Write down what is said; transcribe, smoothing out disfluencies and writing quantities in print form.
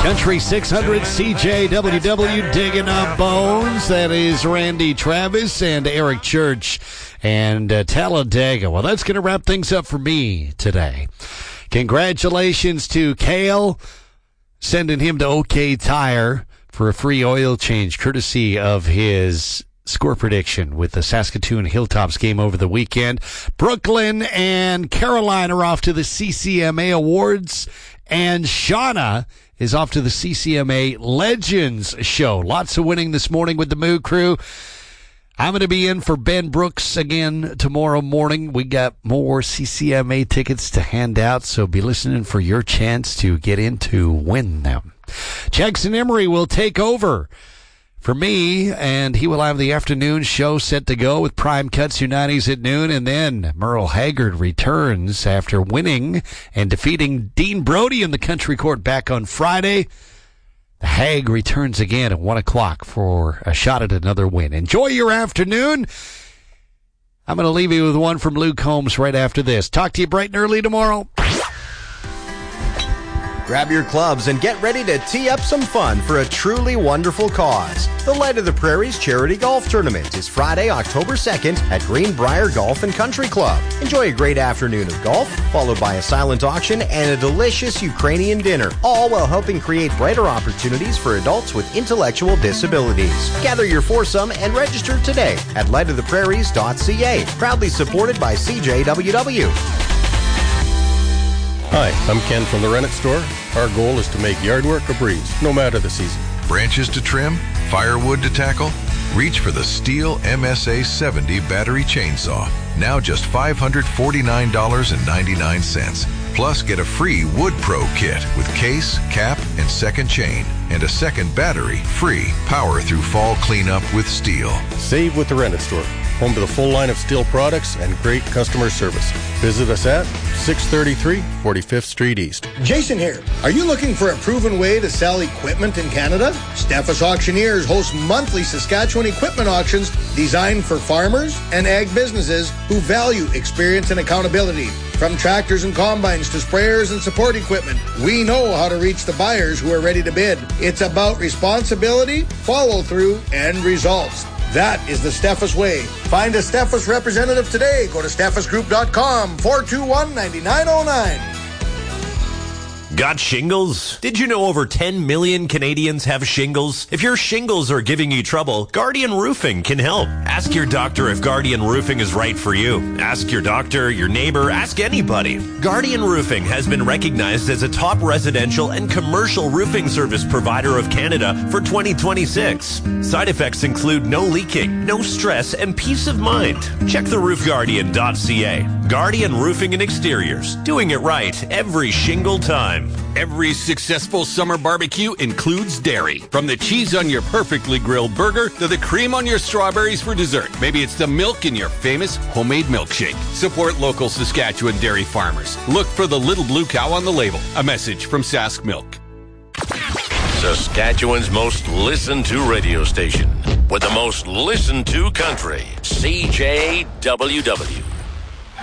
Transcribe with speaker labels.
Speaker 1: Country 600 CJWW digging up bones. That is Randy Travis and Eric Church and Talladega. Well, that's going to wrap things up for me today. Congratulations to Cale, sending him to OK Tire for a free oil change, courtesy of his score prediction with the Saskatoon Hilltops game over the weekend. Brooklyn and Caroline are off to the CCMA Awards, and Shauna is off to the CCMA Legends show. Lots of winning this morning with the Moo Crew. I'm going to be in for Ben Brooks again tomorrow morning. We got more CCMA tickets to hand out, so be listening for your chance to get in to win them. Jackson Emery will take over for me, and he will have the afternoon show set to go with Prime Cuts Unites at noon, and then Merle Haggard returns after winning and defeating Dean Brody in the Country Court back on Friday. The Hag returns again at 1 o'clock for a shot at another win. Enjoy your afternoon. I'm going to leave you with one from Luke Holmes right after this. Talk to you bright and early tomorrow.
Speaker 2: Grab your clubs and get ready to tee up some fun for a truly wonderful cause. The Light of the Prairies Charity Golf Tournament is Friday, October 2nd at Greenbrier Golf and Country Club. Enjoy a great afternoon of golf, followed by a silent auction and a delicious Ukrainian dinner, all while helping create brighter opportunities for adults with intellectual disabilities. Gather your foursome and register today at lightoftheprairies.ca. Proudly supported by CJWW.
Speaker 3: Hi, I'm Ken from the Rennet Store. Our goal is to make yard work a breeze, no matter the season.
Speaker 4: Branches to trim, firewood to tackle? Reach for the Stihl MSA 70 battery chainsaw. Now just $549.99. Plus, get a free Wood Pro kit with case, cap, and second chain. And a second battery free. Power through fall cleanup with Stihl.
Speaker 3: Save with the Rennet Store. Home to the full line of Stihl products and great customer service. Visit us at 633 45th Street East.
Speaker 5: Jason here. Are you looking for a proven way to sell equipment in Canada? Steffes Auctioneers hosts monthly Saskatchewan equipment auctions designed for farmers and ag businesses who value experience and accountability. From tractors and combines to sprayers and support equipment, we know how to reach the buyers who are ready to bid. It's about responsibility, follow-through, and results. That is the Steffes way. Find a Steffes representative today. Go to steffesgroup.com, 421-9909.
Speaker 6: Got shingles? Did you know over 10 million Canadians have shingles? If your shingles are giving you trouble, Guardian Roofing can help. Ask your doctor if Guardian Roofing is right for you. Ask your doctor, your neighbor, ask anybody. Guardian Roofing has been recognized as a top residential and commercial roofing service provider of Canada for 2026. Side effects include no leaking, no stress, and peace of mind. Check theroofguardian.ca. Guardian Roofing and Exteriors. Doing it right every shingle time.
Speaker 7: Every successful summer barbecue includes dairy. From the cheese on your perfectly grilled burger to the cream on your strawberries for dessert. Maybe it's the milk in your famous homemade milkshake. Support local Saskatchewan dairy farmers. Look for the little blue cow on the label. A message from Sask Milk.
Speaker 8: Saskatchewan's most listened to radio station with the most listened to country. CJWW.